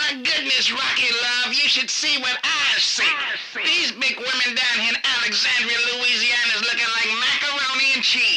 my goodness, Rocky Love, you should see what I see. These big women down here in Alexandria, Louisiana is looking like macaroni and cheese.